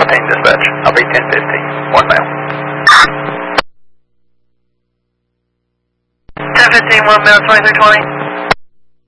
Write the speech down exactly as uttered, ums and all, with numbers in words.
fourteen dispatch. I'll be ten fifty. One male. ten fifteen, one male, twenty-three twenty.